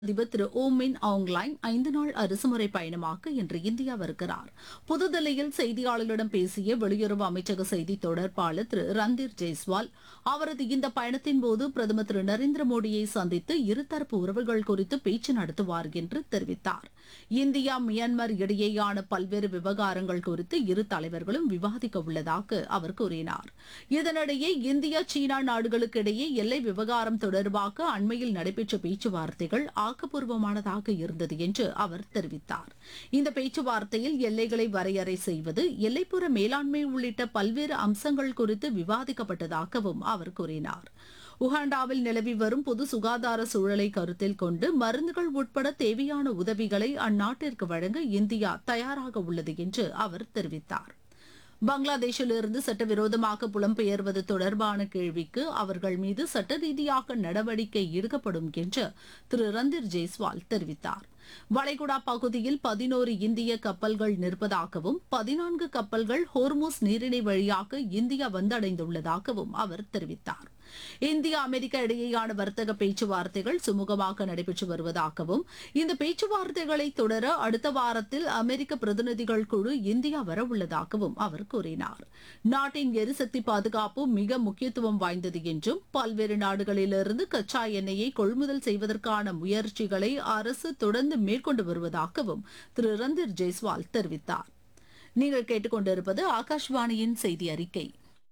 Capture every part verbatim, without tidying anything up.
அதிபர் திரு ஓ மின் ஆங்லைன் ஐந்து நாள் அரசுமுறை பயணமாக இன்று இந்தியா வருகிறார். புதுதில்லியில் செய்தியாளர்களிடம் பேசிய வெளியுறவு அமைச்சக செய்தி தொடர்பாளர் திரு ரந்தீர் ஜெய்ஸ்வால், அவரது இந்த பயணத்தின்போது பிரதமர் திரு நரேந்திர மோடியை சந்தித்து இருதரப்பு உறவுகள் குறித்து பேச்சு நடத்துவார் என்று தெரிவித்தார். இந்தியா மியான்மர் இடையேயான பல்வேறு விவகாரங்கள் குறித்து இரு தலைவர்களும் விவாதிக்க உள்ளதாக அவர் கூறினார். இதனிடையே இந்தியா சீனா நாடுகளுக்கு இடையே எல்லை விவகாரம் தொடர்பாக அண்மையில் நடைபெற்ற பேச்சுவார்த்தைகள் ஆக்கப்பூர்வமானதாக இருந்தது என்று அவர் தெரிவித்தார். இந்த பேச்சுவார்த்தையில் எல்லைகளை வரையறை செய்வது, எல்லைப்புற மேலாண்மை உள்ளிட்ட பல்வேறு அம்சங்கள் குறித்து விவாதிக்கப்பட்டதாகவும் அவர் கூறினார். உகாண்டாவில் நிலவி வரும் பொது சுகாதார சூழலை கருத்தில் கொண்டு மருந்துகள் உட்பட தேவையான உதவிகளை அந்நாட்டிற்கு வழங்க இந்தியா தயாராக உள்ளது என்று அவர் தெரிவித்தார். பங்களாதேஷிலிருந்து சட்டவிரோதமாக புலம்பெயர்வது தொடர்பான கேள்விக்கு அவர்கள் மீது சட்ட ரீதியாக நடவடிக்கை எடுக்கப்படும் என்று திரு ரந்தீர் ஜெய்ஸ்வால் தெரிவித்தார். வளைகுடா பகுதியில் பதினோரு இந்திய கப்பல்கள் நிற்பதாகவும் பதினான்கு கப்பல்கள் ஹோர்முஸ் நீரிணை வழியாக இந்தியா வந்தடைந்துள்ளதாகவும் அவர் தெரிவித்தார். இந்தியா அமெரிக்கா இடையேயான வர்த்தக பேச்சுவார்த்தைகள் சுமூகமாக நடைபெற்று வருவதாகவும் இந்த பேச்சுவார்த்தைகளை தொடர அடுத்த வாரத்தில் அமெரிக்க பிரதிநிதிகள் குழு இந்தியா வரவுள்ளதாகவும் அவர் கூறினார். நாட்டின் எரிசக்தி பாதுகாப்பு மிக முக்கியத்துவம் வாய்ந்தது என்றும் பல்வேறு நாடுகளிலிருந்து கச்சா எண்ணெயை கொள்முதல் செய்வதற்கான முயற்சிகளை அரசு தொடர்ந்து மேற்கொண்டு வருவதாகவும் திரு ரந்தீர் ஜெய்ஸ்வால் தெரிவித்தார். நீங்கள் கேட்டுக்கொண்டிருப்பது ஆகாஷ்வாணியின் செய்தி அறிக்கை.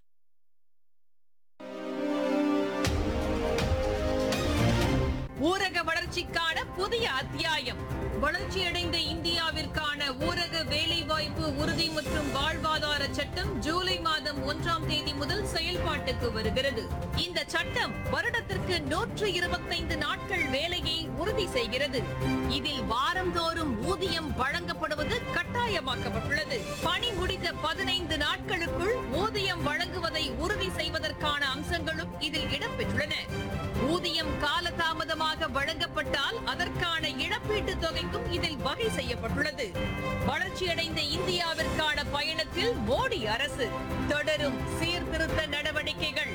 ஊரக வளர்ச்சிக்கான புதிய அத்தியாயம். வளர்ச்சியடைந்த இந்தியாவிற்கான ஊரக வேலைவாய்ப்பு உறுதி மற்றும் வாழ்வாதார சட்டம் ஜூலை மாதம் ஒன்றாம் தேதி முதல் செயல்பாட்டுக்கு வருகிறது. இந்த சட்டம் வருடத்திற்கு நூற்று இருபத்தைந்து நாட்கள் வேலையை உறுதி செய்கிறது. இதில் வாரந்தோறும் ஊதியம் வழங்கப்படுவது கட்டாயமாக்கப்பட்டுள்ளது. பணி முடிந்த பதினைந்து நாட்களுக்குள் ஊதியம் வழங்குவதை உறுதி செய்வதற்கான அம்சங்களும் இதில் இடம்பெற்றுள்ளன. ஊதியம் காலதாமதமாக வழங்கப்பட்டால் அதற்கான இழப்பீட்டு தொகைக்கும் இதில் வகை செய்யப்பட்டுள்ளது. வளர்ச்சியடைந்த இந்தியாவிற்கான பயணத்தில் மோடி அரசு தொடரும் சீர்திருத்த நடவடிக்கைகள்.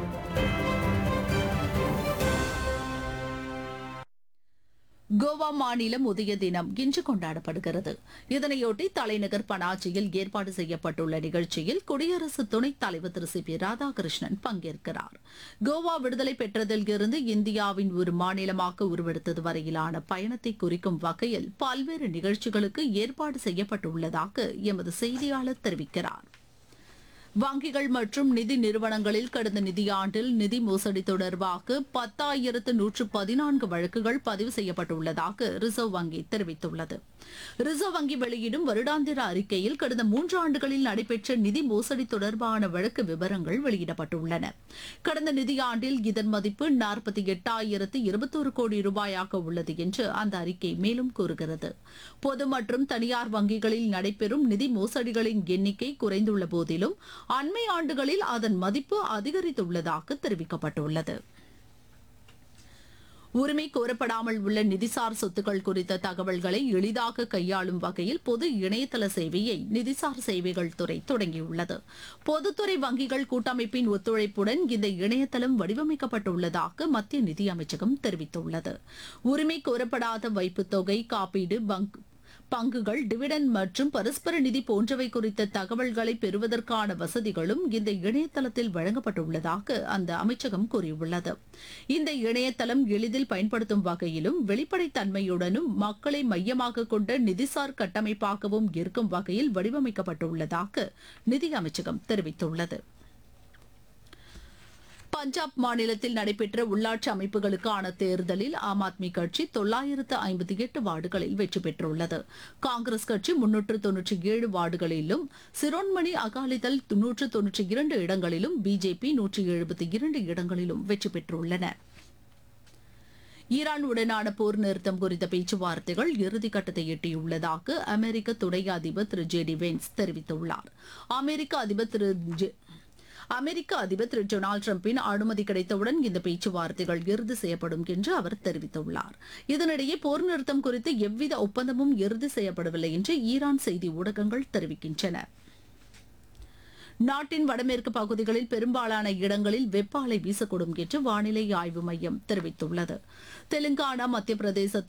கோவா மாநிலம் உதய தினம் இன்று கொண்டாடப்படுகிறது. இதனையொட்டி தலைநகர் பனாஜியில் ஏற்பாடு செய்யப்பட்டுள்ள நிகழ்ச்சியில் குடியரசு துணைத் தலைவர் திரு சி பி ராதாகிருஷ்ணன் பங்கேற்கிறார். கோவா விடுதலை பெற்றதில் இருந்து இந்தியாவின் ஒரு மாநிலமாக உருவெடுத்தது வரையிலான பயணத்தை குறிக்கும் வகையில் பல்வேறு நிகழ்ச்சிகளுக்கு ஏற்பாடு செய்யப்பட்டுள்ளதாக எமது செய்தியாளர் தெரிவிக்கிறார். வங்கிகள் மற்றும் நிதி நிறுவனங்களில் கடந்த நிதியாண்டில் நிதி மோசடி தொடர்பாக பத்தாயிரத்து நூற்று பதினான்கு வழக்குகள் பதிவு செய்யப்பட்டுள்ளதாக ரிசர்வ் வங்கி தெரிவித்துள்ளது. ரிசர்வ் வங்கி வெளியிடும் வருடாந்திர அறிக்கையில் கடந்த மூன்று ஆண்டுகளில் நடைபெற்ற நிதி மோசடி தொடர்பான வழக்கு விவரங்கள் வெளியிடப்பட்டுள்ளன. கடந்த நிதியாண்டில் இதன் மதிப்பு நாற்பத்தி எட்டாயிரத்து இருபத்தோரு கோடி ரூபாயாக உள்ளது என்று அந்த அறிக்கை மேலும் கூறுகிறது. பொது மற்றும் தனியார் வங்கிகளில் நடைபெறும் நிதி மோசடிகளின் எண்ணிக்கை குறைந்துள்ள போதிலும் அண்மை ஆண்டுகளில் அதன் மதிப்பு அதிகரித்துள்ளதாக தெரிவிக்கப்பட்டுள்ளது. உரிமை கோரப்படாமல் உள்ள நிதிசார் சொத்துக்கள் குறித்த தகவல்களை எளிதாக கையாளும் வகையில் பொது இணையதள சேவையை நிதிசார் சேவைகள் துறை தொடங்கியுள்ளது. பொதுத்துறை வங்கிகள் கூட்டமைப்பின் ஒத்துழைப்புடன் இந்த இணையதளம் வடிவமைக்கப்பட்டுள்ளதாக மத்திய நிதியமைச்சகம் தெரிவித்துள்ளது. உரிமை கோரப்படாத வைப்புத் தொகை, காப்பீடு, பங்க் பங்குகள், டிவிடெண்ட் மற்றும் பரஸ்பர நிதி போன்றவை குறித்த தகவல்களை பெறுவதற்கான வசதிகளும் இந்த இணையதளத்தில் வழங்கப்பட்டுள்ளதாக அந்த அமைச்சகம் கூறியுள்ளது. இந்த இணையதளம் எளிதில் பயன்படுத்தும் வகையிலும் வெளிப்படைத்தன்மையுடனும் மக்களை மையமாக கொண்ட நிதிசார் கட்டமைப்பாகவும் இருக்கும் வகையில் வடிவமைக்கப்பட்டுள்ளதாக நிதி அமைச்சகம் தெரிவித்துள்ளது. பஞ்சாப் மாநிலத்தில் நடைபெற்ற உள்ளாட்சி அமைப்புகளுக்கான தேர்தலில் ஆம் ஆத்மி கட்சி தொள்ளாயிரத்து ஐம்பத்தி எட்டு வார்டுகளில் வெற்றி பெற்றுள்ளது. காங்கிரஸ் கட்சி முன்னூற்று தொன்னூற்றி ஏழு வார்டுகளிலும், சிரோன்மணி அகாலிதள் நூற்று தொன்னூற்றி இரண்டு இடங்களிலும், பிஜேபி நூற்றி எழுபத்தி இரண்டு இடங்களிலும் வெற்றி பெற்றுள்ளன. ஈரான் உடனான போர் நிறுத்தம் குறித்த பேச்சுவார்த்தைகள் இறுதிக்கட்டத்தை எட்டியுள்ளதாக அமெரிக்க துணை அதிபர் திரு ஜே டி வென்ஸ் தெரிவித்துள்ளார். அமெரிக்க அதிபர் திரு அமெரிக்க அதிபர் திரு டொனால்டு டிரம்பின் அனுமதி கிடைத்தவுடன் இந்த பேச்சுவார்த்தைகள் இறுதி செய்யப்படும் என்று அவர் தெரிவித்துள்ளார். இதனிடையே போர் நிறுத்தம் குறித்து எவ்வித ஒப்பந்தமும் இறுதி செய்யப்படவில்லை என்று ஈரான் செய்தி ஊடகங்கள் தெரிவிக்கின்றன. நாட்டின் வடமேற்கு பகுதிகளில் பெரும்பாலான இடங்களில் வெப்ப அலை வீசக்கூடும் என்று வானிலை ஆய்வு மையம் தெரிவித்துள்ளது. தெலுங்கானா, மத்திய பிரதேசத்தில்